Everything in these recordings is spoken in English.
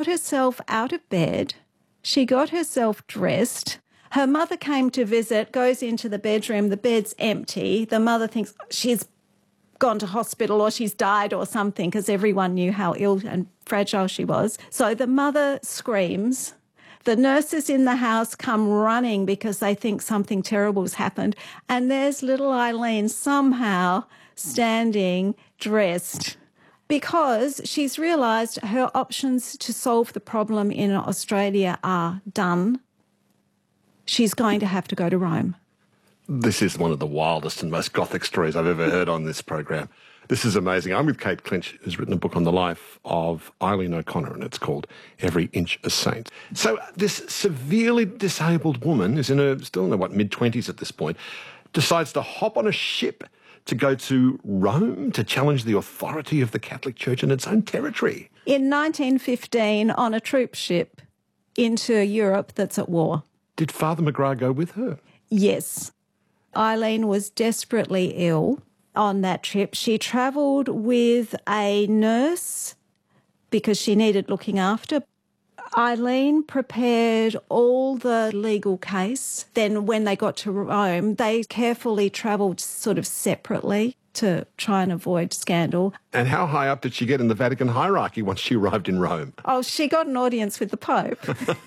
got herself out of bed. She got herself dressed. Her mother came to visit, goes into the bedroom. The bed's empty. The mother thinks she's gone to hospital or she's died or something because everyone knew how ill and fragile she was. So the mother screams. The nurses in the house come running because they think something terrible's happened. And there's little Eileen somehow standing dressed because she's realised her options to solve the problem in Australia are done. She's going to have to go to Rome. This is one of the wildest and most gothic stories I've ever heard on this program. This is amazing. I'm with Kate Clinch, who's written a book on the life of Eileen O'Connor, and it's called Every Inch a Saint. So this severely disabled woman is still in her, mid-20s at this point, decides to hop on a ship to go to Rome to challenge the authority of the Catholic Church in its own territory. In 1915, on a troop ship into Europe that's at war. Did Father McGrath go with her? Yes. Eileen was desperately ill on that trip. She travelled with a nurse because she needed looking after. Eileen prepared all the legal case. Then when they got to Rome, they carefully travelled sort of separately to try and avoid scandal. And how high up did she get in the Vatican hierarchy once she arrived in Rome? Oh, she got an audience with the Pope.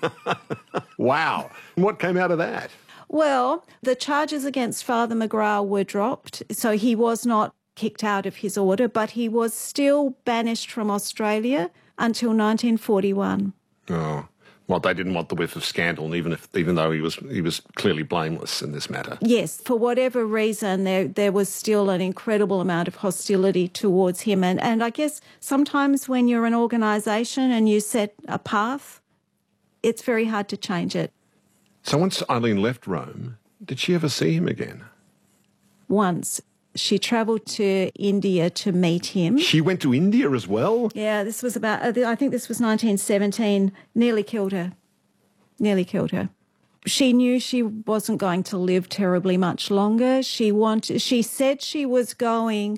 Wow. And what came out of that? Well, the charges against Father McGrath were dropped, so he was not kicked out of his order, but he was still banished from Australia until 1941. Oh, well, they didn't want the whiff of scandal, even though he was clearly blameless in this matter. Yes, for whatever reason, there was still an incredible amount of hostility towards him. And I guess sometimes when you're an organisation and you set a path, it's very hard to change it. So once Eileen left Rome, did she ever see him again? Once. She travelled to India to meet him. She went to India as well? Yeah, this was I think this was 1917. Nearly killed her. Nearly killed her. She knew she wasn't going to live terribly much longer. She said she was going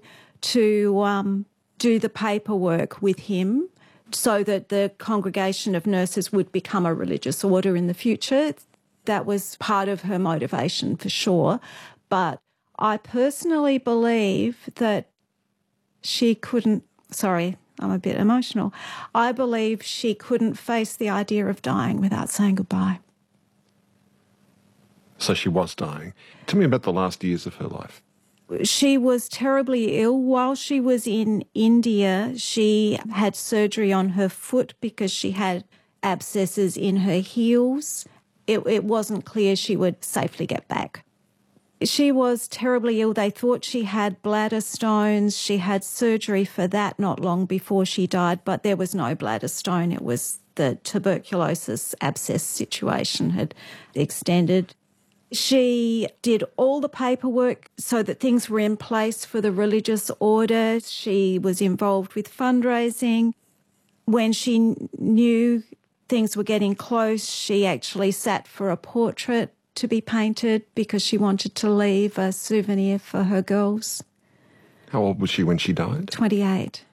to do the paperwork with him so that the Congregation of Nurses would become a religious order in the future. That was part of her motivation for sure. But I personally believe that she couldn't, sorry, I'm a bit emotional. I believe she couldn't face the idea of dying without saying goodbye. So she was dying. Tell me about the last years of her life. She was terribly ill. While she was in India, she had surgery on her foot because she had abscesses in her heels. It wasn't clear she would safely get back. She was terribly ill. They thought she had bladder stones. She had surgery for that not long before she died, but there was no bladder stone. It was the tuberculosis abscess situation had extended. She did all the paperwork so that things were in place for the religious order. She was involved with fundraising. When she knew things were getting close, she actually sat for a portrait to be painted because she wanted to leave a souvenir for her girls. How old was she when she died? 28.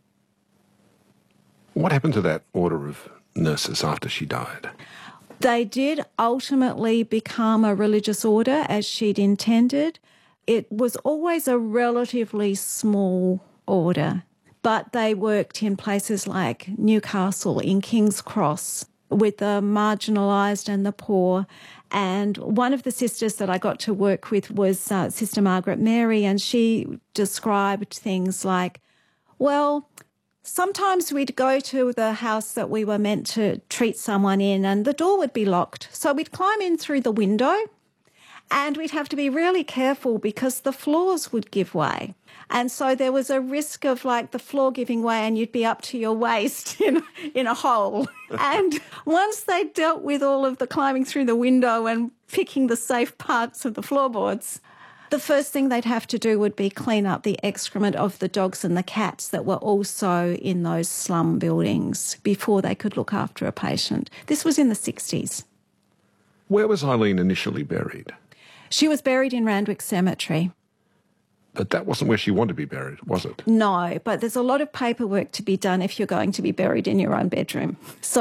What happened to that order of nurses after she died? They did ultimately become a religious order as she'd intended. It was always a relatively small order, but they worked in places like Newcastle, in King's Cross, with the marginalised and the poor. And one of the sisters that I got to work with was Sister Margaret Mary, and she described things like, well, sometimes we'd go to the house that we were meant to treat someone in and the door would be locked. So we'd climb in through the window and we'd have to be really careful because the floors would give way. And so there was a risk of like the floor giving way and you'd be up to your waist in a hole. And once they dealt with all of the climbing through the window and picking the safe parts of the floorboards, the first thing they'd have to do would be clean up the excrement of the dogs and the cats that were also in those slum buildings before they could look after a patient. This was in the 60s. Where was Eileen initially buried? She was buried in Randwick Cemetery. But that wasn't where she wanted to be buried, was it? No, but there's a lot of paperwork to be done if you're going to be buried in your own bedroom. So